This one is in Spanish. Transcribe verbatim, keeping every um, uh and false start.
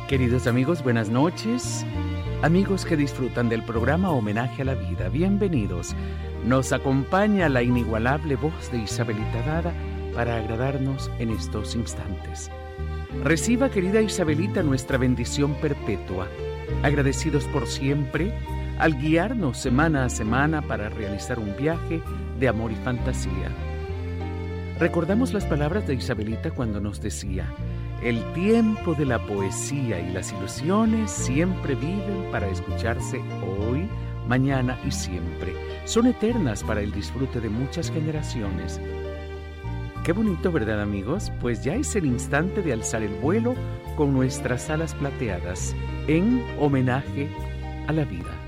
Queridos amigos, buenas noches. Amigos que disfrutan del programa Homenaje a la Vida, bienvenidos. Nos acompaña la inigualable voz de Isabelita Dada para agradarnos en estos instantes. Reciba, querida Isabelita, nuestra bendición perpetua, agradecidos por siempre al guiarnos semana a semana para realizar un viaje de amor y fantasía. Recordamos las palabras de Isabelita cuando nos decía: el tiempo de la poesía y las ilusiones siempre viven para escucharse hoy, mañana y siempre. Son eternas para el disfrute de muchas generaciones. Qué bonito, ¿verdad, amigos? Pues ya es el instante de alzar el vuelo con nuestras alas plateadas en homenaje a la vida.